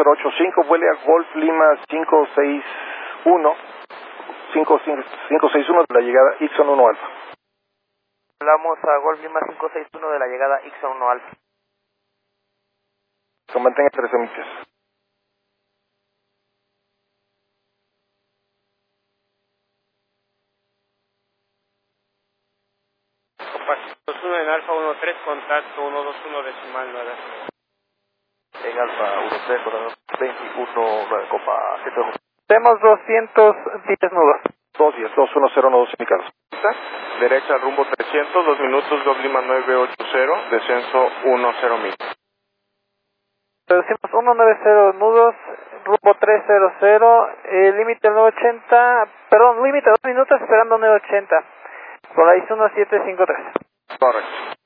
085, vuele a Golf Lima 561 de la llegada Ixon 1 Alfa. Hablamos a Golf Lima 561 de la llegada Ixon 1 Alfa. Se mantenga 13 millas. Compass 1 en Alfa 13, contacto 121 decimal 9. En Alfa 13, contacto 21 9, copa 7. Tenemos 210 nudos. 210, 210 nudos indicados. Derecha rumbo 300, 2 minutos, Golf Lima 980, descenso 10.000. Reducimos 190 nudos, rumbo 300, límite 980, perdón, límite 2 minutos esperando 980. Por ahí es 1753. Correcto.